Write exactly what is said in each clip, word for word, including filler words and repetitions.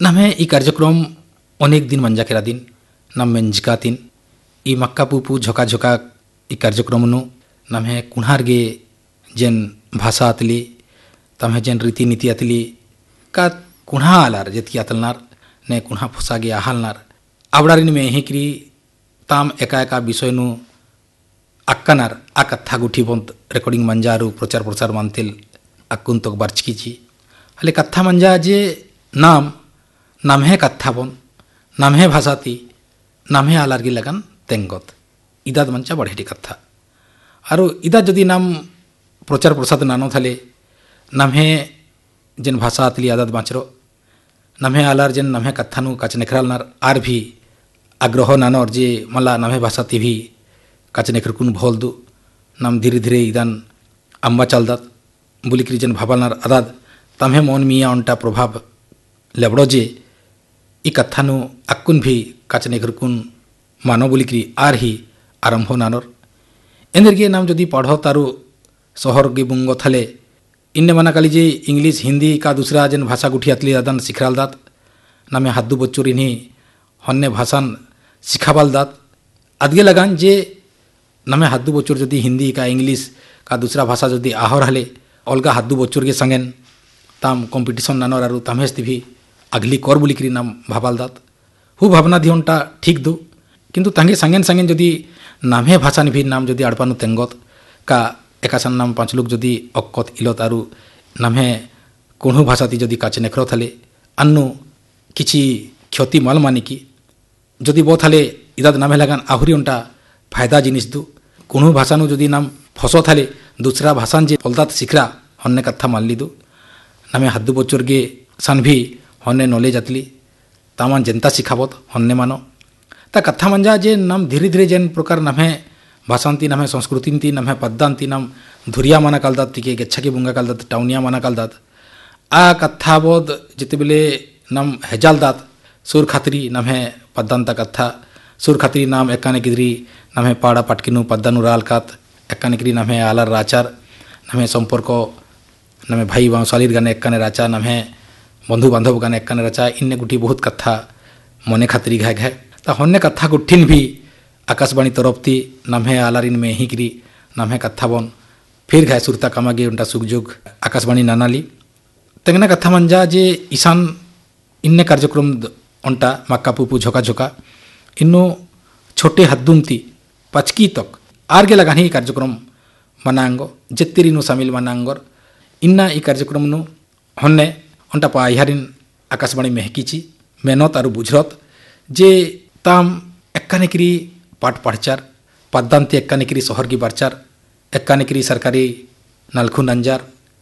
नम्हे ई कार्यक्रम अनेक दिन मंजा केरा दिन नम मेंजका तीन ई मक्का पुपु झोका झोका ई कार्यक्रम नु नम्हे कुन्हार गे जेन भाषा अतली तम्हे जेन रीति नीति अतली का कुन्हा आलार जेतकी अतलनार ने कुन्हा फसा गे आहालनार आवड़ारिन में हेकरी ताम एका एका विषय नु अक्कनार आ कथा गुठी बंत रेकॉर्डिंग मंजारू प्रचार प्रसार मानतिल अक्कुन तक बार्चकीची हले कथा मंजा जे नाम नामहे कथा बन नामहे भाषाती नामहे आलारगी लगन तेंगत इदाद मंचा बढ़ेटी कथा आरो इदा जदि नाम प्रचार प्रसार नानो थाले नामहे जेन भाषा अतली आदाद बाँचरो नामहे आलार जेन नामहे कथानु काचनेखरालनार आर भी आग्रह नानोर जे मला नामहे भाषाती भी काचनेखरकुन भोल दु नाम धीरे धीरे इदान अम्बा चलदात बुलिक्री जेन भाबालनार आदाद तम्हे मन मिया अंटा प्रभाव लेबड़ो जे ई कथानु अक्कुन भी काचनेखरकुन मानो बुलिक्री आर ही आरंभ नानोर एंदरगे नाम जदि पढ़ो तारु शहर गे बुंगो थाले इन्ने मना काली जे इंग्लिश हिंदी का दूसरा जेन भाषा गुठी अतली आदान सिखराल दात नामे हादू बच्चोर इन्हीं हन्ने भाषान सिखाबाल दात अदगे लगान जे नामे हादू बच्चोर जदि हिंदी का इंग्लिश का दूसरा भाषा जदि आहर हले अलगा हादू बच्चोर के संगेन ताम कॉम्पिटिशन नानोर आरु तामहेस्ति भी अगली कर बुलिक्री नाम भाबाल दात हु भावना दिहनटा ठीक दु किंतु तांगे संगेन संगेन जदि नामहे भाषा भी नाम जदि आड़पानु तेंगत का एकासन नाम पाँच लोग जदि अक्कत इलत आरु नामहे कोणु भाषाती जदि काचनेखर थाले अन्नु किछि क्षति माल मानिकी जदि बो थाले इदाद नामे लगान आहुरी उनटा फायदा जिनिस दु कोणु भाषानु जदि नाम फसो थाले दूसरा भाषान जे पलदात सिखरा हन्ने कथा मानली दु नामे हादू बच्चोर गे सान भी हन्ने नॉलेज अतली तामान जनता सिखाबत हन्ने मानो ता कथा मंजा जे नाम धीरे धीरे जेन प्रकार नामे भाषांती नामे संस्कृतिंती नामे पद्दांती नाम धुरिया माना कालदात तिके गेच्छा के बुंगा कालदात टाउनिया माना कालदात आ कथा बोध जिते बेले नाम हेजाल दात सुर खातरी नामे पद्दांता कथा सुर खातरी नाम एकाने किदरी नामे पाड़ा पटकिनु पद्दानु राल कात एकाने किदरी नामे आलार राचार नामे संपर्क नामे भाई बांसालीर गाने एकाने राचा नामे बंधु बांधव गाने एकाने राचा इन्ने गुटी बहुत कथा मने खातरी घाय घाय ता हन्ने कथा गुठिन भी आकाशवाणी तरफती नामहे आलारिन में हिकरी नामहे कथा बन फिर घाय सुरता कामागे उनटा सुखजुग आकाशवाणी नानाली तेंगना कथा मंजा जे ईशान इन्ने कार्यक्रम उनटा मक्का पुपु झोका झोका इन्नो छोटे हद्दुमती पचकी तक आरगे लगानी कार्यक्रम मनांगो जेत्तिरिनु शामिल मनांगोर इन्ना ई कार्यक्रम नु हन्ने उनटा पाइहारिन आकाशवाणी मेहकीची मेहनत आरु बुझरत जे ताम एक्कानेकिरी पाठ पढ़चार पद्दांती एक्कानेकिरी शहर की बारचार एक्कानेकिरी सरकारी नालखुन अंजार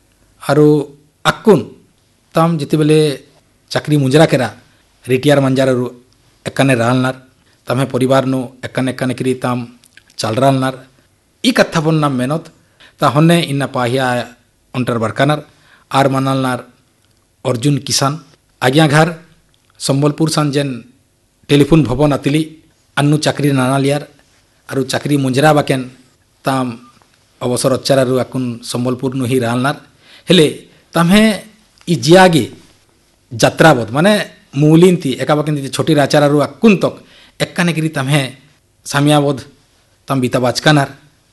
आरो अक्कुन ताम जिते बेले चाकरी मुंजरा केरा रिटायर मंजार एक्काने रालनार तमे परिवार नु एक्काने एक्कानेकिरी ताम चालरालनार ई कथा बन नाम मेहनत ता हन्ने इन्ना पाहिया अंटर बरकानार आर मानालनार अर्जुन किसान आज्ञा घर संबलपुर सान जेन टेलीफोन भवन अतिली अन्नु चाकरी नानालियार आरु चाकरी मुंजरा बाकेन ताम अवसर अच्छारू आकुन संबलपुर नु ही रालनार हेले तम्हे ई जियागे जात्राबोध माने मूलिंती एका बाकेन छोटी राचारू आकुन तक एक्कानेकिरी तम्हे सामियाबोध तम बीता बाचकानार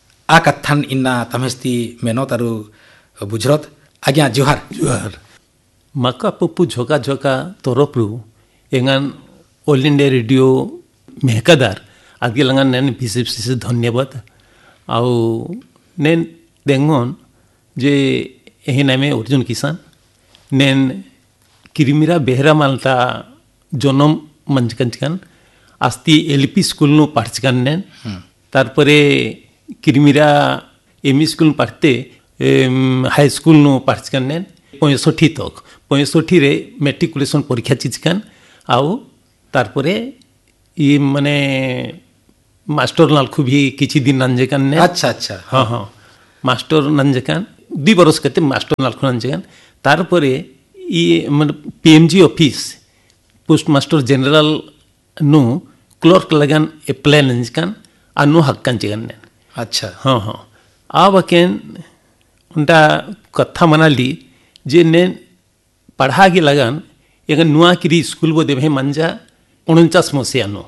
आ कथान इन्ना तम्हेस्ती मेहनत आरु बुझरत आज्ञा जुहार जुहार मक्का पुपु झोका झोका तरफरु एंगान ऑल इंडिया रेडियो मेहकादार आगे लंगान नैन विशेष विशेष धन्यवाद आउ नैन देंगन जे यही नामे अर्जुन किसान नैन किरिमिरा बेहरा मालता जन्म मंचकन आस्ती एलपी स्कूल नु पाठचकान नैन तारपरे किरिमिरा एमई स्कूल पढ़ते हाई स्कूल नु पाठचकान नैन पैंसठी तक पैंसठी रे मेट्रिकुलेशन परीक्षा चीजकान आउ तारपरे ये माने मास्टर नालखु भी किछि दिन नंजेकान ने अच्छा अच्छा हाँ हाँ मास्टर नंजेकान दुई बरस कहते मास्टर नालखु नंजेकान तारपरे ये माने PMG office post master general नु क्लर्क लगान एप्लाई नंजेकान अनु हक्कान जेकान ने अच्छा हाँ हाँ आ बकेन उनटा कथा मनाली जे ने पढ़ा के लगान एगा नुआ किरी स्कूल बो देवे मंजा उनचास मसीहानु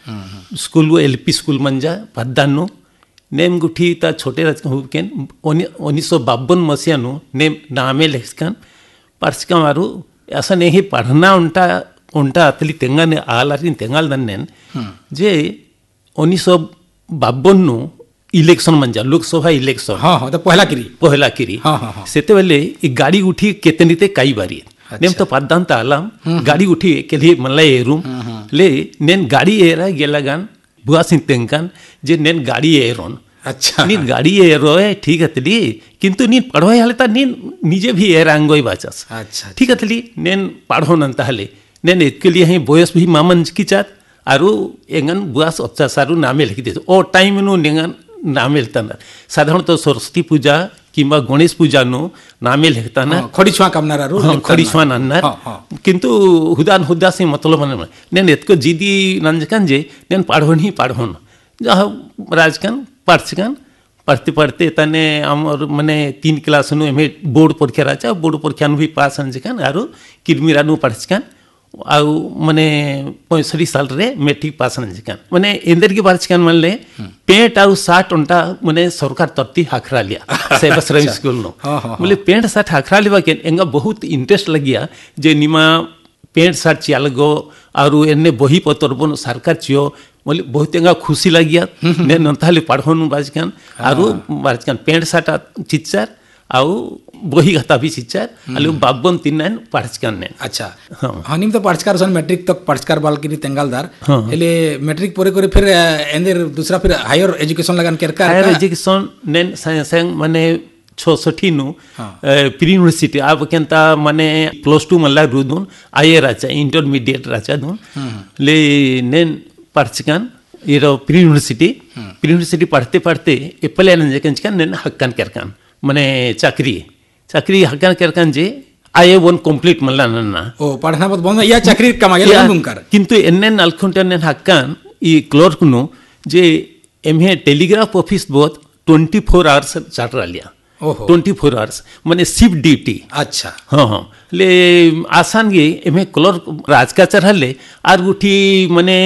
स्कूल वो एलपी स्कूल मंजा पद्दानु नेम गुठी ता छोटे राजकन हुकेन उन्नीस सौ बावन मसीहानु नेम नामे लेखकन पार्सिका मारू ऐसा नहीं पढ़ना उनटा उनटा अतली तेंगा ने आलारी तेंगाल दन्नेन जे उन्नीस सौ बावन नु इलेक्शन मंजा लोकसभा इलेक्शन हाँ हाँ तो पहला किरी पहला किरी हाँ हाँ हाँ सेते वेले ई गाड़ी उठी केतनीते काई बारी नेम तो पद्दांत आलाम गाड़ी उठी के लिए मल्ला एरूम ले नेन गाड़ी एरा गेलागान बुआ सिंह तेंकान जे नेन गाड़ी एरोन अच्छा नीन गाड़ी एरोए ठीक है तली किंतु नीन पढ़वाई हाले ता नीन निजे भी एरांगोई बाचस अच्छा ठीक है तली नेन पढ़ो नंता हाले नेन इसके लिए ही बयस भी मामन की चात आरु एंगन बुआस अत्याचारु नामे लिखी दे ओ टाइम नु नेंगन नामे लिखता साधारणतः सरस्वती पूजा किंवा गणेश पूजा नु नामे लिखता ना खड़ी छुआ कामनारा रू खड़ी छुआ नन्नार किंतु हुदान हुदा से मतलब मन नेन एतको जीदी नंजकन जे नेन पाढ़ोन ही पाढ़ोन जहाँ राजकन पार्थिकन पढ़ते पढ़ते तने आमर माने तीन क्लास नु एमे बोर्ड परीक्षा राचा बोर्ड परीक्षा नु भी पास हंजकन आरो किरमिरा नु पढ़चकन आउ माने पैंसठ साल रे मैट्रिक पास हंजकन माने इंदर के पढ़चकन मानले पेंट आउ साठ उंटा माने सरकार तरती हाखरा लिया सेबसरम स्कूल नो बोले पेंट साठ हाखरा लिवा के एंगा बहुत इंटरेस्ट लगिया जे निमा पेंट साठ चियाल गो आरु एने बही पतर बन सरकार चियो बोले बहुत एंगा खुशी लगिया ने नंताले पढ़ोनु बाजकन आरु बाजकन पेंट साठ चिच्चार आउ बही गता भी चिच्चार आलु बाबन तिनन पढ़चकन ने अच्छा हां निम तो पढ़चकार सन मैट्रिक तक पढ़चकार बाल की तेंगालदार हेले मैट्रिक परे करे फिर एंदर दूसरा फिर हायर एजुकेशन लगन केरका हायर एजुकेशन ने संग माने छठी नु प्री यूनिवर्सिटी अब केंता माने प्लस टू मल्ला रुदुन आये राचा इंटरमीडिएट राचा दुन ले नेन पढ़चकन इरो प्री यूनिवर्सिटी प्री यूनिवर्सिटी पढ़ते पढ़ते एप्पले नजे कंचकन नेन हक्कन केरकन माने चाकरी चाकरी हक्कन केरकन जे आये वन कंप्लीट मल्ला नन्ना ओ पढ़ना मत बंद या चाकरी कमागे लंगुंकर किंतु एन्ने नलखुंटन नेन हक्कन ई क्लर्क नु जे एमहे टेलीग्राफ ऑफिस बोत चौबीस आवर्स चार्टर लिया ट्वेंटी फोर आवर्स माने शिफ्ट ड्यूटी अच्छा हाँ हाँ ले आसान गे एमे क्लर्क राजकाचार हले आर गुठी माने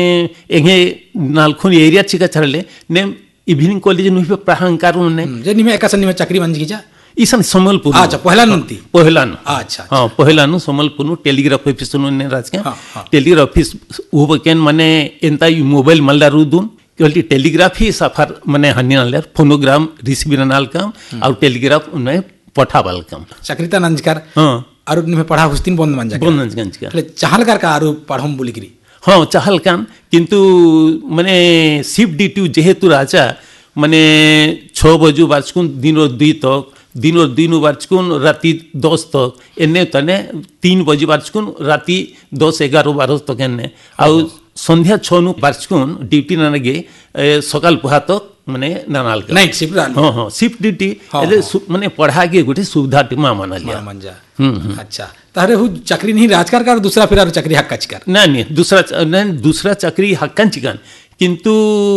एंगे नालखुन एरिया चिका चरले ने इवनिंग कॉलेज नु पे प्राहंकार ने जे निमे एकासन निमे चाकरी मंज कीजा ईसन समलपुर अच्छा पहला नंती पहला नु अच्छा हां पहला नु समलपुर नु टेलीग्राफ ऑफिस नु ने राजके टेलीग्राफ ऑफिस वो केन माने एंता मोबाइल मल्ला रुदुन केवल टेलीग्राफ ही सफर माने हन्नी नाल फोनोग्राम रिसीव नाल काम और टेलीग्राफ उन्हें पठावल काम चाकरीता नंजकार हां आरु में पढ़ा हुस्तिन बंद मंजा बंद नंजगंज का ले चाहलकार का आरु पढ़म बोलिकरी हां चाहल काम किंतु माने शिफ्ट ड्यूटी जेहेतु राजा माने छह बजे बाजकुन दिन और दुई तक दिन और दिन बाजकुन राति दस तक एने तने तीन बजे बाजकुन राति दस ग्यारह बारह तक एने आउ संध्या छह नु बाजकुन ड्यूटी नगे सकाल पुहा तक माने नानाल नाइट शिफ्ट हां हां शिफ्ट ड्यूटी एले माने पढ़ा के गुटे सुविधा टिमा माना लिया मंजा अच्छा तारे हु चाकरी नहीं राजकार का दूसरा फिर चाकरी हक्का चिकार ना नहीं दूसरा नहीं दूसरा चाकरी हक्कन चिकन किंतु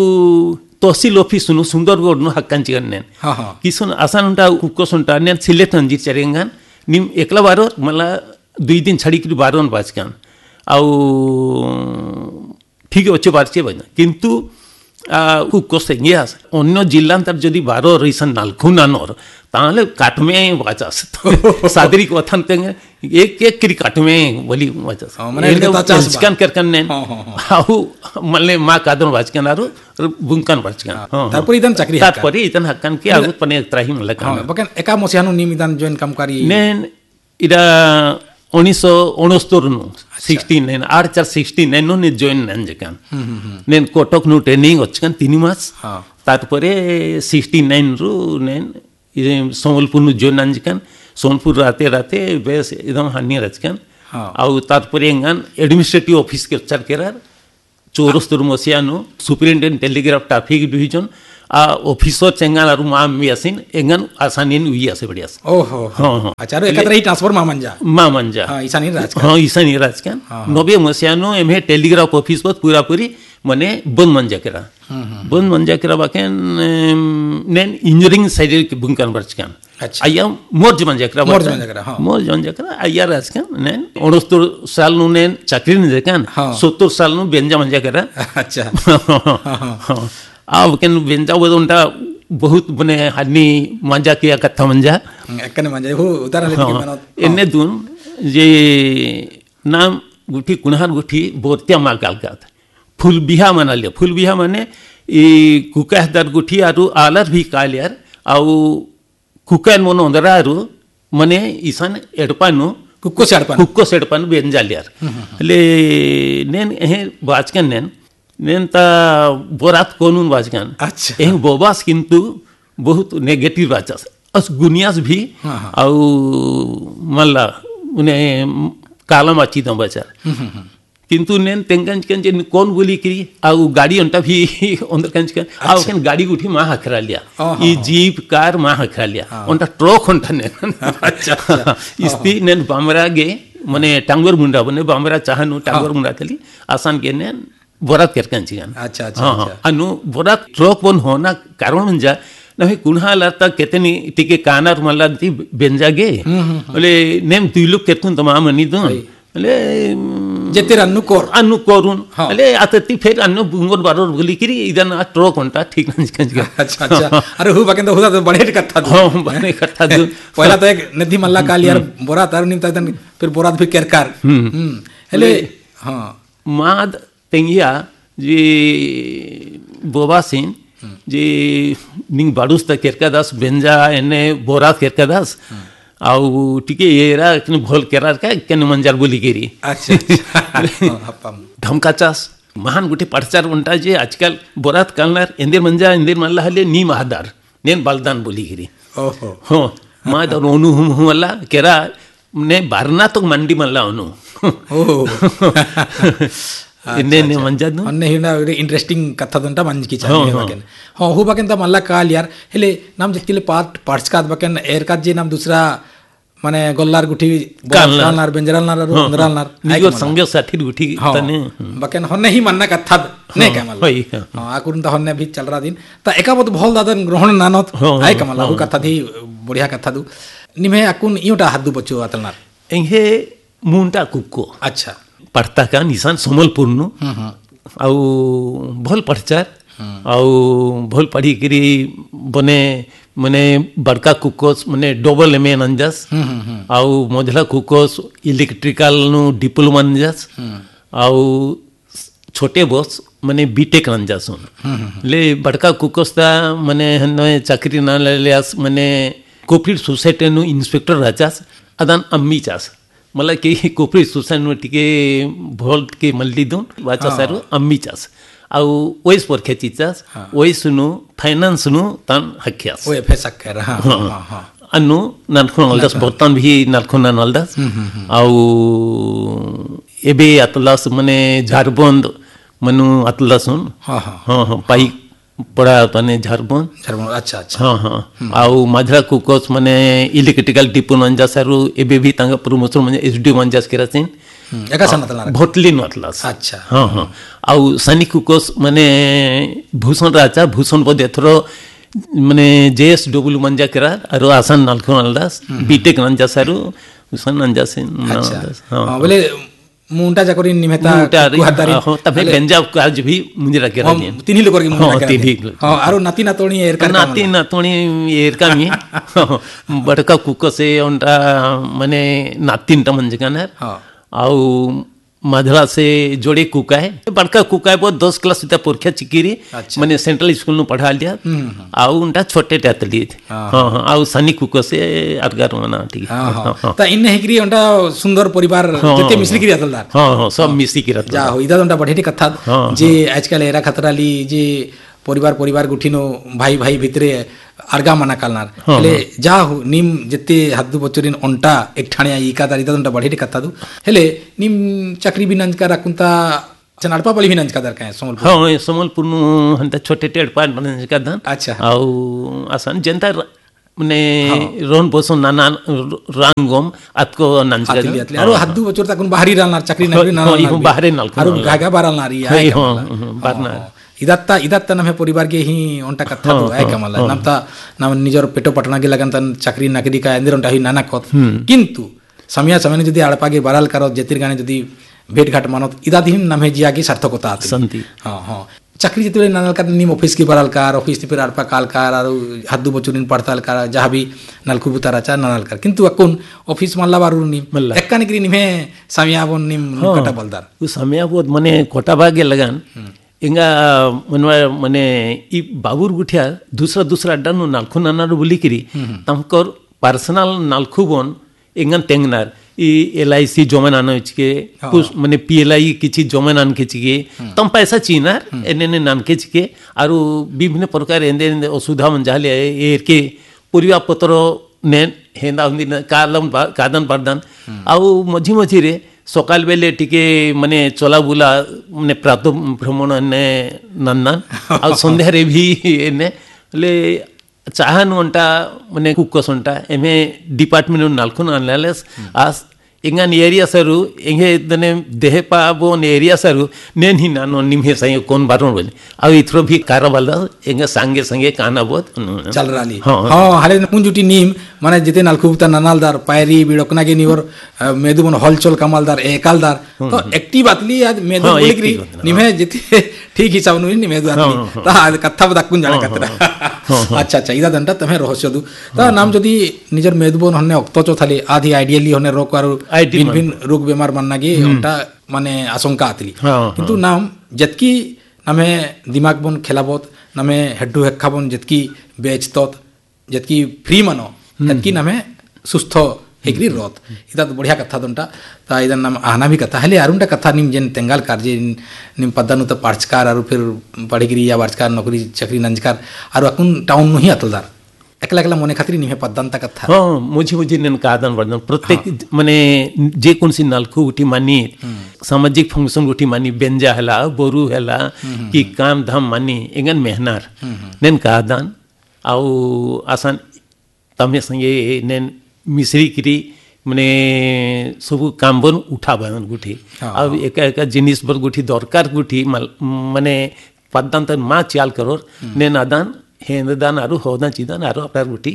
तहसील ऑफिस नु सुंदरगढ़ नु हक्कन चिकन ने हां हां किसन आसान उंटा कुकोसंटा ने सिलेक्ट अंजी चरेंगन निम एकला बारो मला दुई दिन छड़ी कि बारोन बाजकन आउ ठीक अच्छे बारचे बन किंतु कुकोसे गयास अन्य जिल्लांतर जदि बारो रईसन नालखुनानर ताले काटमे बाचास सादरी कथन तेंगे एक एक करी काटमे बोली बाचास माने चिकन करकन ने आउ मल्ले मा कादन बाचकन आरो बुंकन बाचकन तारपरि इदन चाकरी तारपरि इदन हक्कन के आगु पने त्राही मल्ला हां बकन एका मोसियानु निमिदान जॉइन कामकारी नेन इदा उन्नीस सौ उनहत्तर नु सिक्सटी नाइन आठ चार सिक्सटी नाइन नु ने जॉइन नन जकन नेन कोटक नु ट्रेनिंग अच्छकन तीन मास तारपरे सिक्सटी नाइन रु नेन सोमलपुर नु जॉइन नन जकन सोमलपुर राते राते बेस एकदम हानि रचकन आउ तारपरे एंगन एडमिनिस्ट्रेटिव ऑफिस के चर केरार चौरस्तर मसिया नु सुपरिटेंडेंट टेलीग्राफ ट्रैफिक डिवीजन आ ऑफिसर चेंगान आरु माम मियासिन एंगन आसानीन उई आसे बढ़िया ओहो हां हां अच्छा रो एकत्र ही ट्रांसफर मामंजा मामंजा हां ईसानी राजकन हां ईसानी राजकन नब्बे मसियानो एमे टेलीग्राफ ऑफिस पर पूरा पूरी माने बंद मंजा केरा बंद मंजा केरा बाकेन नेन इंजीनियरिंग साइड के बुंकन बरचकन अच्छा अय्या मोर्ज मंजकरा मोर्ज मंजकरा, हाँ. मोर्ज मंजकरा अय्या राजकन ने उनहत्तर साल नु ने चाकरी ने देखन हाँ. सत्तर साल नु बेंजा मंजकरा अच्छा अब केन बेंजा वदुंटा बहुत बने हानी मंजा किया कथा मंजा एकने मंजा हो उतारा ले मनो एने दुन जे नाम गुठी कुनहार गुठी बोरत्या मा गालगात फुल बिहा मनाले फुल बिहा माने ई कुकाहदार गुठी आरु आलर भी कालियार आउ कुकान मनो अंदरारु मने ईसान एडपानु कुक्को सेडपान कुक्को सेडपान बेंजालियार ले नेन हे बाजकन नेन नेन ता बोरात कोनुन बाजकन अच्छा एह बोबास किंतु बहुत नेगेटिव बाचास अस गुनियास भी आउ मल्ला उन्हें काला माची दम बचार किंतु नेन तेंगंज कंज कौन बोली करी आउ गाड़ी अंटा भी अंदर कंज कर आउ कन गाड़ी गुठी मा हखरा लिया ई जीप कार मा हखरा लिया अंटा ट्रक अंटा ने अच्छा इस्ती नेन बामरा गे माने टांगवर मुंडा बने बामरा चाहनु टांगवर मुंडा तली आसान के नेन बोरात कर कंज गन अच्छा अच्छा अनु बोरात ट्रक बन होना कारण मंजा नहे कुन्हाला तक केतनी टिके कानार मला ती बेंजा गे बोले नेम दुइलुक केतुन तमाम नि दो बोले जेते अन्नु कोर अन्नु कोरुन बोले आतती फेर अन्नु बुंगोर बारोर बोली करी इदन आ ट्रक घंटा ठीक न कंज गे अच्छा अच्छा अरे हु बकेन हुदा तो बड़े कथा दो हां बने कथा दो पहला तो एक नदी मल्ला काल यार बोरात आर निम तदन फिर बोरात फिर केरकार हम हेले हां माद तेंगिया जी बोबा सिंह जे निंग बाडूस त केरकादास बेंजा एने बोरात केरकादास आउ टिके एरा कने भोल केरार का कने मंजार बोली गेरी अच्छा धमका चास महान गुटे पडचार उंटा जे आजकल बोरात कालनार इंदिर मंजा इंदिर मल्ला हले नी महादार नेन बालदान बोली गेरी ओहो हो मा द रोनु हम हुला केरा ने बारना तो मंडी मल्ला अनु ओहो इन्ने ने मंजा नु अन्ने हिना इंटरेस्टिंग कथा दंटा मंज की चाहे बकेन हां हु बकेन त मल्ला काल यार हेले नाम जतिले पार्ट पार्ट्स काद बकेन एर काद जे नाम दूसरा माने गोल्लार गुठी कालनार बेंजरालनार अंदरालनार निगो संगे साथी गुठी तने बकेन हन्ने ही मन्ना कथा ने कमल हां आकुन त हन्ने भी चल रहा दिन त एकाबत भल दादन ग्रहण नानत आय कमल हु कथा थी बढ़िया कथा दु निमे आकुन इयोटा हादु बचो आतलनार एंगे मुंटा कुक्को अच्छा पढ़ता का निशान समलपुर नु आउ भल पढ़चार आउ भल पढ़ी करी बने मने बड़का कुकोस मने डबल एम एन अंजास आउ मझला कुकोस इलेक्ट्रिकल नु डिप्लोमा अंजास आउ छोटे बॉस मने बीटेक अंजास ले बड़का कुकोस ता मने हन्ने चाकरी ना लेस मने कोऑपरेटिव सोसाइटी नु इंस्पेक्टर राचास अदान अम्मी चास मला के कोऑपरेटिव सोसाइटी में टिके भोल्ट के मल्ली दून वाचा सारू अम्मी चास आउ ओइस पर खेती चास ओइस नु फाइनेंस नु तन हक्यास ओए फेसक कर हां हां हां अनु नलखुन अलदास बर्तन भी नलखुन अलदास आउ एबे अतलास मने झारबंद मनु अतलासुन हां हां हां पाई पड़ा तने झारबंद झारबंद अच्छा अच्छा हां हां आउ मधरा कुकोस मने इलेक्ट्रिकल डिपो मंजा सारू एबे भी तांगा प्रमोशन मने एसडी मंजास केरासिन एका सनतला भोटली नतलास अच्छा हां हां आउ सनी कुकोस मने भूषण राजा भूषण बदे थरो मने जेएस डब्ल्यू मंजा केरा आरो आसान नलखुन अलदास बीटेक मंजा सारू भूषण मंजा से अच्छा हां बोले मुंटा जाकरी निमेता कुहातारी हां तबे गंजा काज भी मुझे रखे रहनी तीन ही लोग की मुंटा हां तीन ही हां आरो नाती नातोणी एर का नाती नातोणी एर का मी बड़का कुको से उनटा माने नातीन टा मंज काना हां आउ मधला से जोड़े कुका है बड़का कुका है बहुत दस क्लास तक परीक्षा चिकीरी माने सेंट्रल स्कूल नु पढ़ा लिया आउ उनटा छोटे टातली हां हां आउ सनी कुको से अरगार मना ठीक हां हां त इन्ने हेकरी उनटा सुंदर परिवार जते मिसली की रहतलदार हां हां सब मिसी की रहत जा हो इदा उनटा बढ़ेटी कथा जे आजकल एरा खतराली जे परिवार परिवार गुठिनो भाई भाई भितरे आरगा मना कालनार हेले जा हो निम जते हद्दु बचरिन ओंटा एक ठाणिया इका दारी दंटा बढ़ेटी कथा दु हेले निम चक्री बिनंज का रकुंता चनाडपा पली बिनंज का दर का समलपुर हां समलपुर नु हंता छोटे टेड पान बिनंज का दन अच्छा आउ आसान जनता मने रोन बसो नाना रांगोम आतको नंज का दिली आरो हद्दु बचर तकुन बाहरी रालनार चक्री नगरी ना बाहरे नलको आरो गागा बारलनार ई हां बारना इदात्ता इदात्ता नमे परिवार के ही ओंटा कथा तो आय कमला नमता नाम निजर पेटो पटना के लगन तन चाकरी नकरी का अंदर ओंटा ही नाना कथ किंतु समय समय जदि आड़पागे बाराल करो जतिर गाने जदि भेट घाट मानत इदादिन नामे जिया की सार्थकता आती संति हां हां चाकरी जति नानाल का निम ऑफिस की बाराल कार ऑफिस ती फिर आड़पा काल कार और हादु बचुरिन पड़ताल कार जहां भी नलकु बुतारा चा नानाल कार किंतु अकुन ऑफिस मल्ला बारू निम एक्का निकरी निमे सामियाबोन निम कटा बलदार उ सामियाबोद मने कोटा भागे लगान इंगा मनवा मने ई बाबूर गुठिया दूसरा दूसरा अड्डा नु नालखु नानार बोली करी तमकर पर्सनल नालखु बोन इंगन तेंगनार ई एलआईसी जमा नानो इचके कुछ मने पीएलआई किछि जमा नान केचिके तम पैसा चीनार एने नान केचिके आरु विभिन्न प्रकार एंदे एंदे असुविधा मन जाले एर के परिवा पत्र ने हेंदा हुंदी कालम कादन परदान आउ मझी मझी रे सकाल बेले टिके माने चला बुला माने प्रातः भ्रमण ने नन्ना आ संध्या रे भी ने ले चाहन अंटा माने कुकस अंटा एमे डिपार्टमेंट नालखुन अनालिस आस इंगन एरिया सरू इंगे दने देह पाबो ने एरिया सरू नेन ही नानो निमहे सय कोन बारो बोले आ इथरो भी कारवाला इंगे संगे संगे काना बोत चल राली हां हाले पुंजुटी नीम माने जिते नालखुबता नानालदार पायरी बिडकना के निवर मेदुबन हलचल कमालदार एकालदार तो एक्टिव आतली आज मेदु बोलिकरी निमहे जिते ठीक हिसाब नु निमेदु आतली ता कथा बदाकुन जाने कतरा अच्छा अच्छा इदा दंटा तमे रहस्य दु ता नाम जदी निजर मेदुबन हने अक्तचो थाली आधी आइडियली हने रोक आरो भिन्न भिन्न रोग बेमार मानना गे ओटा माने आशंका आतली किंतु नाम जतकी नामे दिमाग बन खेलाबत नामे हेडु हेखाबन जतकी बेचतत जतकी फ्री मानो ततकी नामे सुस्थ हेग्री रत इदा बढ़िया कथा दंटा ता इदा नाम आना भी कथा हले आरुंटा कथा निम जेन तेंगाल कार्य निम पदानु त पार्चकार आरु फिर पढ़िगिरी या वार्चकार नौकरी चाकरी नंजकार आरु अकुन टाउन नु ही अतलदार एकला एकला मने खातिर निमे पद्दांता कथा हां मुझी मुझी नेन कादन वर्धन प्रत्येक माने जे कोनसी नालखु उठी मानी सामाजिक फंक्शन उठी मानी बेंजा हला बोरू हला कि काम धाम मानी एगन मेहनार नेन कादन आउ आसान तमे संगे नेन मिश्री करी माने सब काम बन उठा बन गुठी अब एक एक जिनिस बर गुठी दरकार गुठी माने पद्दांत मा चाल करोर नेन आदान हेंदान आरु होदा चिदान आरु आपनार गुठी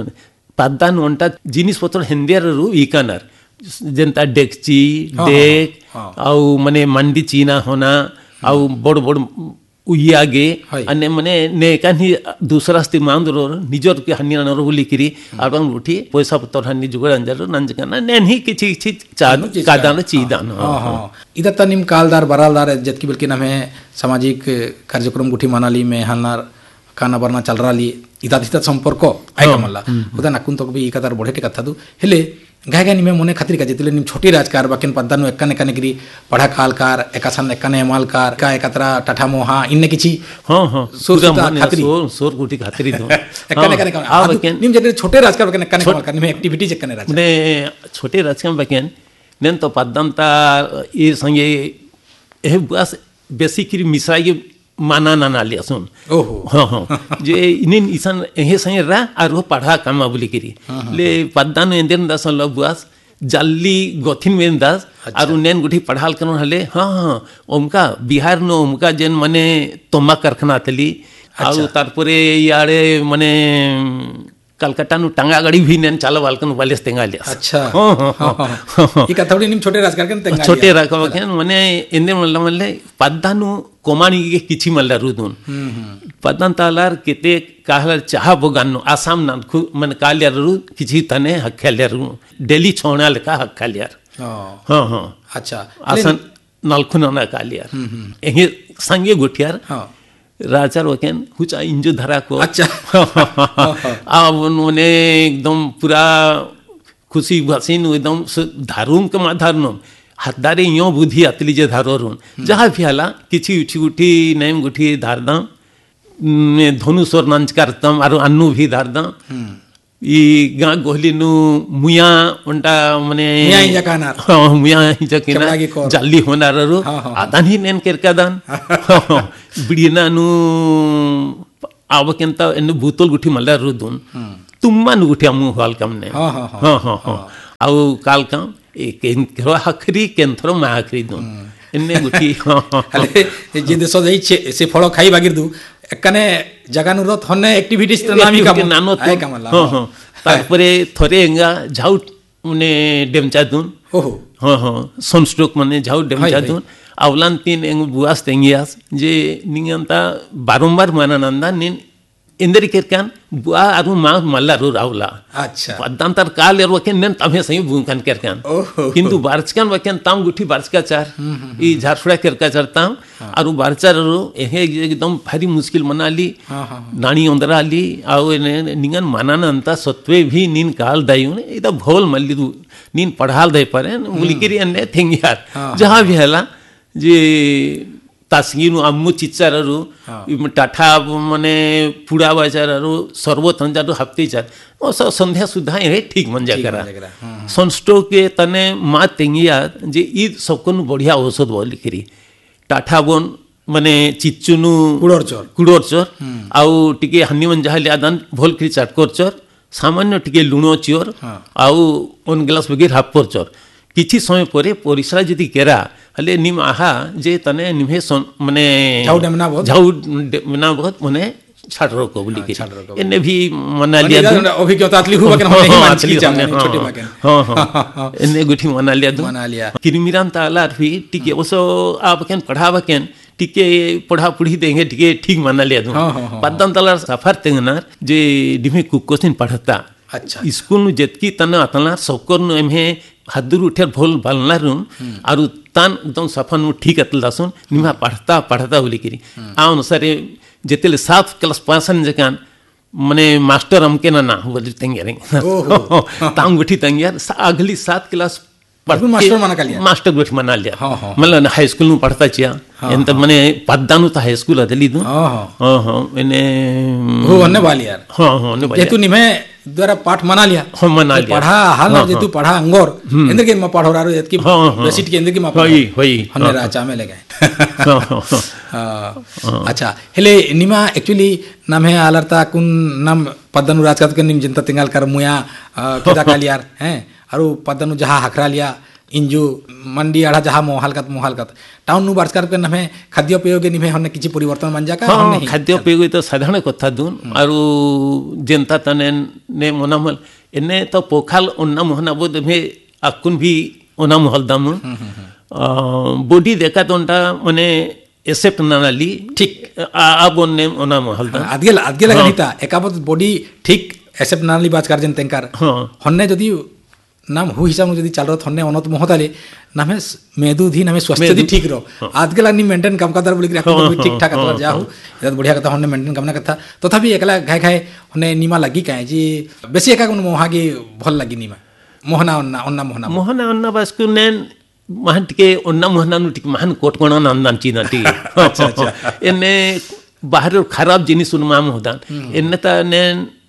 पद्दान ओंटा जिनिस पत्र हेंदियारु इकानार जेंता डेक्ची डेक आउ माने मंडी चीना होना आउ बड़ बड़ उयागे अने माने ने कानी दूसरा स्ति मांदरो निजर के हन्नी नरो बोली करी आबन गुठी पैसा पत्र हन्नी जुगड़ अंजर नंजकना नेन ही किछि किछि चान कादान चीदान हां हां इदा तनिम कालदार बरालदार जतकी बल्कि नामे सामाजिक कार्यक्रम गुठी मानाली में हनार काना बरना चल रहा ली इदा दिता संपर्क आय कमला उदा नाकुन तक भी इकादार बढ़ेटे कथा दु हेले गाय गाय निमे मने खातिर का जतिले निम छोटी राजकार बाकिन पद्दानु एकने एकने गिरी पढ़ा कालकार एकासन एकने मालकार का एकतरा टाटा मोहा इन्ने किछि हां हां सोर खातिर सोर सोर गुटी खातिर दो एकने एकने आ निम जतिले छोटे राजकार बाकिन एकने मालकार निमे एक्टिविटी एकने राज ने छोटे राजकार बाकिन नेन तो पद्दांता ई संगे ए बस बेसिकली मिसाई माना नाना लिया सुन ओहो हाँ हाँ जे इन्हें इसान यह संगे रा और वो पढ़ा कामा बोली करी ले पद्दानु इंदिरन दास लबुआस जल्दी गोथिन में दास और उन्हें गुठी पढ़ाल करो हले हाँ हाँ उनका बिहार नो उनका जेन मने तोमा कारखाना तली और तारपुरे यारे मने कलकत्ता नु टांगा गाड़ी भी नेन चालो वालकन वालेस तेंगा लिया अच्छा हां हां ई कथौड़ी निम छोटे राजकार के तेंगा छोटे राजकार के माने इंदे मल्ला मल्ले पद्दानु कोमानी के किछि मल्ला रुदुन पद्दान तालार केते काहल चाह बगानो आसाम नान मन कालिया रु किछि तने हक्खलिया रु डेली छोणा लेका हक्खलिया हां हां अच्छा आसन नालखुना कालिया एहे संगे गुठियार हां राजा रोकेन कुछ इंजो धरा को अच्छा अब उन्होंने एकदम पूरा खुशी भसीन एकदम धारूम के माधारनो हातदारे यो बुद्धि अतली जे धारोरुन जहाँ भी हला किछि उठी उठी नेम गुठी धारदा धनुस्वर नाच करतम आरो अन्नु भी धारदा ई गा गोहली नु मुया उंटा माने मुया ही जकानार हां मुया ही जकिना जल्दी होनारु आदानी नेन केरकादान बिडिना नु आवकेंता एन भूतल गुठी मल्ला रुदुन तुम्मा नु गुठी अमु हाल कमने हां हां हां आउ काल का एक केंथरो हखरी केंथरो माखरी दुन एने गुठी ହେଲେ ଯେ ଦେଶ ଯାଇ ସେ ଫଳ ଖାଇବା ଗିରଦୁ ଏକାନେ ଜାଗାନୁର ଥନେ ଆକ୍ଟିଭିଟିସ୍ ତ ନାମି କାମ ନାନ ଆଏ କାମଲା ହଁ ହଁ ତାପରେ ଥରେ ଏଙ୍ଗା ଝାଉ ମାନେ ଡେମଚା ଦୁନ ଓହୋ ହଁ ହଁ ସନଷ୍ଟ୍ରୋକ ମାନେ ଝାଉ ଡେମଚା ଦୁନ आवलान तीन एंग बुआस तेंगियास जे नियंता बारंबार माना नंदा निन इंदरी केरकान बुआ आरु मा मल्लारु रावला अच्छा पद्दांतर काल एर वकेन नेन तमे सही बुंकान केरकान किंतु बारचकान वकेन ताम गुठी बारचका चार ई झारफड़ा केरका चरताम आरु बारचारु एहे एकदम भारी मुश्किल मनाली नाणी ओंदराली आउ निंगन मानान अंता सत्वे भी निन काल दायु इदा भोल मल्लिदु निन पढ़ाल दे पारे मुलिकेरी अन्ने थेंगियार जहां भी हला जे तासगीनु आम्मु चिच्चारु टाठा माने पुड़ा बाजारु सर्वतंजारु हफ्ते चार ओस संध्या सुधा हे ठीक मंजा करा सनस्ट्रोक के तने मा तेंगिया जे ई सबकन बढ़िया औषध बोली करी टाठा बोन माने चिच्चुनु कुडोरचर कुडोरचर आउ टिके हन्नी मंजा लिया दान भोल करी चाटकोरचर सामान्य टिके लुणो चियर आउ ओन ग्लास बगैर हाफर चर किछि समय परे परिसरा जदि केरा हले निम आहा जे तने निमे माने झाउ डेमना बहुत झाउ डेमना बहुत माने छाड़ रोको बोली के एने भी मना लिया अभिज्ञता अतली हुआ के हमने ही मानली जाने छोटे बाके हां हां एने गुठी मना लिया दु मना लिया किरमिरान तालार भी टिके ओसो आप केन पढ़ावा केन टिके पढ़ा पढ़ी देंगे टिके ठीक मना लिया दु पद्दन तालार सफर तेंगनार जे डिमे कुकोसिन पढ़ता अच्छा स्कूल नु जेतकी तने अतला सबकर नु एमे हादुर उठे भोल बालनारुन आरु तान एकदम सफन नु ठीक अतलासुन निमा पढ़ता पढ़ता बोली करी आ अनुसारे जेतेले सात क्लास पासन जकान माने मास्टर हमके ना ना बोली तेंगरे तांग गुठी तेंगियार अगली सात क्लास मास्टर मना लिया मास्टर गुठी मना लिया मतलब हाई स्कूल नु पढ़ता चिया ಎಂತ ಮನೆ ಪದ್ದಾನು ತ ಹೈಸ್ಕೂಲ್ ಅದಲಿದು हां हां मैंने हो होने वाली यार हां हां होने वाली जेतु निमे द्वारा पाठ मना लिया हां मना लिया पढ़ा हाल जेतु पढ़ा अंगोर इंदर के म पढ़ो रारो एतकी बेसिट के इंदर के म होई होई हने राचा में लगे अच्छा हेले निमा एक्चुअली नाम है आलरता कुन नाम पद्दानु राजकात के निम जनता तिंगाल कर मुया केदा कालियार हैं आरो पद्दानु जहा हकरा लिया इंजु मंडी आड़ा जहा मोहालकत मोहालकत टाउन नु बार्सकार के नमे खाद्य पेय के निमे हने किछि परिवर्तन मान जाका हने खाद्य पेय तो साधारण कथा दुन आरु जनता तने ने मोनामल एने तो पोखाल ओन्ना मोहना बोद में अकुन भी ओना मोहल दाम बॉडी देखा तोंटा माने एक्सेप्ट नाली ठीक आबोन ने ओना मोहल दाम आदगे आदगे लगानिता एकाबत बॉडी ठीक एक्सेप्ट नाली बात कर जन तेंकार हन्ने जदी नाम हु हिसाब जदी चाल रथ हन्ने अनत मोहताले नामे मेदु धी नामे स्वास्थ्य दी ठीक रो आदगे लानी मेंटेन काम कादार बोली कि ठीक ठाक अतला जाहु एत बढ़िया कथा हन्ने मेंटेन कामना कथा तथापि एकला घाय घाय हन्ने निमा लगी काहे जी बेसी एका कोन मोहागे भल लगी निमा मोहना अन्ना अन्ना मोहना मोहना अन्ना बस को नेन महन टिके अन्ना मोहना नु टिके महन कोटकोणा नंदन चीना टी अच्छा अच्छा एने बाहर खराब जिनिस उन माम होदान एने ता ने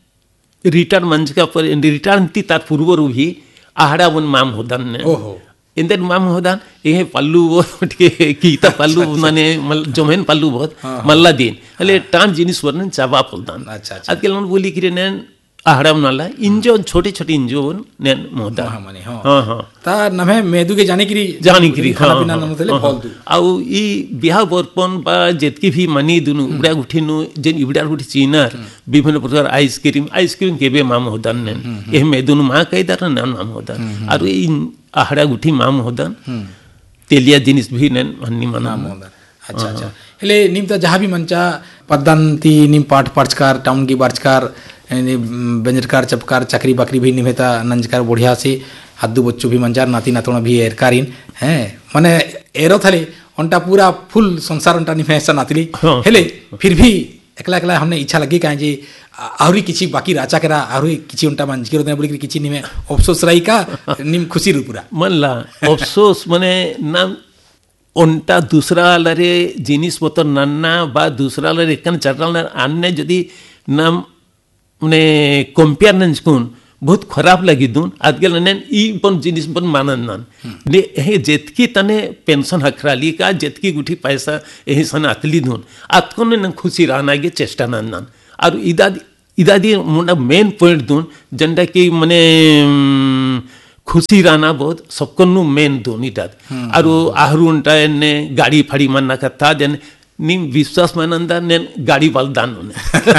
रिटर्न मंज का पर रिटर्न ती तात पूर्वरु भी आहाड़ा वन माम होदान ने ओहो इंदर माम होदान ये पल्लू वो टिके कीता पल्लू माने जमेन पल्लू बहुत मल्ला दिन हले टान जिनिस वर्णन चावा पोलदान अच्छा अच्छा आजकल उन बोली कि ने आहाड़ा नाला इंजो छोटे छोटे इंजो ने मोदा माने हां हां ता नमे मेदु के जाने की जाने की खाना पीना नमतले फलदु आउ ई बिहा बरपन बा जेतकी भी मनी दुनु उबड़ा गुठीनु जेन इबड़ा गुठी चीनार विभिन्न प्रकार आइसक्रीम आइसक्रीम केबे माम होदान ने ए मेदुनु मा कैदार ना नाम होदान आरु ई आहाड़ा गुठी माम होदान तेलिया जिनिस भी ने हन्नी मना होदान अच्छा अच्छा हेले निम त जहां भी मंचा पद्दांती निम पाठ पाठकार टाउन की बार्चकार बेंजरकार चपकार चाकरी बाकरी भी निमेता नंजकार बढ़िया से हादू बच्चों भी मंजार नाती नातों भी एरकारीन हैं माने एरो थले उनटा पूरा फुल संसार उनटा निमे ऐसा नातली हेले फिर भी एकला एकला हमने इच्छा लगी काहे जी आहुरी किछि बाकी राचा करा आहुरी किछि उनटा मंजकी रोते बोली किछि निमे अफसोस रही का निम खुशी रु पूरा मनला अफसोस माने ना उनटा दूसरा लरे जिनिस बतर नन्ना बा दूसरा लरे कन चटल अन्य जदी नाम ने कंपेयर नंजकुन बहुत खराब लगी दून आजकल ने ई बन जिनिस बन मानन नन ने हे जेतकी तने पेंशन हखराली का जेतकी गुठी पैसा एही सन अतली दून आतकोन ने खुशी रहना के चेष्टा नन नन और इदा इदादी मुंडा मेन पॉइंट दून जंडा की मने खुशी रहना बहुत सबको नु मेन दोनी टा आरो आहरु उनटा ने गाड़ी फाड़ी मन्ना कथा जन निम विश्वास मानंदा ने गाड़ी बलदान ने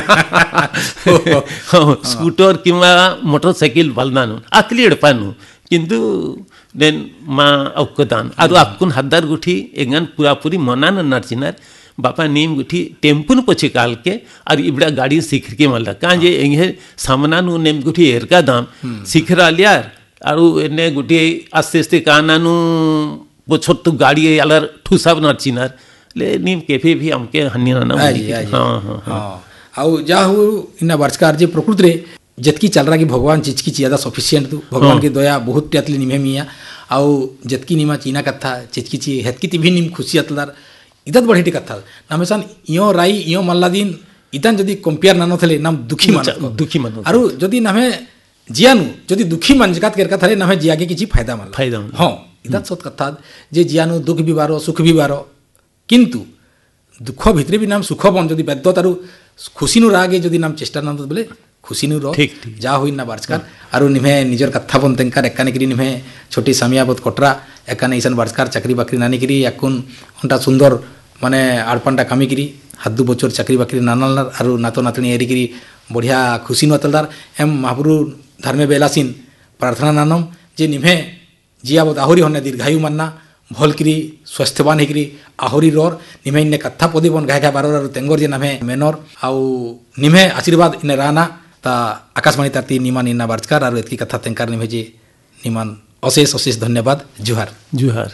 स्कूटर किंवा मोटरसाइकिल बलदान आकली एडपानु किंतु देन मा अक्कदान आरो आकुन हद्दार गुठी एगान पूरा पूरी मनान नरचिनार बापा नीम गुठी टेम्पुन पछे काल के और इबड़ा गाड़ी सीख के मल्ला का जे एंगे सामना नु नेम गुठी एरका दाम सीखरा लियार आरो एने गुठी आस्ते आस्ते कानानु बछर तो गाड़ी अलर ठुसाब नरचिनार ले नीम केफे भी हमके हन्नी ना हां हां हां आउ जा हो इना वर्षकार जे प्रकृति रे जतकी चल रहा कि भगवान चीज की ज्यादा सफिशिएंट तू भगवान की दया बहुत त्यातली निमे मिया आउ जतकी निमा चीना कथा चिचकी ची हेतकी भी निम खुशी अतलार इदत बढ़िटी कथा नामेसान इयो राई इयो मल्लादीन इतन जदी कंपेयर नानो थले नाम दुखी मान दुखी मान आरो जदी नामे जियानु जदी दुखी मान जकात कर कथा रे नामे जियागे किछि फायदा मान फायदा हां इदत सत कथा जे जियानु दुख भी बारो सुख भी बारो किंतु दुख भितरे भी नाम सुख बन जदी बेद्दत आरो खुशी नु रागे जदी नाम चेष्टा नाम बोले खुशी नु रो जा होई ना बारस्कार आरो निमे निजर कथा बन तेंकार एकाने करी निमे छोटी सामियाबत कोटरा एकाने ईसन बारस्कार चाकरी बाकरी नानी करी याकुन उनटा सुंदर माने आड़पांडा कामी करी हादु बचर चाकरी बाकरी नानाल आरो नातो नातनी एरी करी बढ़िया खुशी नु अतलदार एम महाप्रभु धर्मे बेलासीन प्रार्थना नानम जे निमे जियाबत आहुरी होने दीर्घायु मानना भलकरी स्वास्थ्यवान हेकरी आहुरी रोर निमे इन्ने कथा पदी बन गाय गाय बारोर तेंगोर जे नामे मेनोर आउ निमे आशीर्वाद इन्ने राना ता आकाशवाणी तारती निमान इन्ना बारचकार आरो एतकी कथा तेंकार निमे जे निमान अशेष अशेष धन्यवाद जुहार जुहार।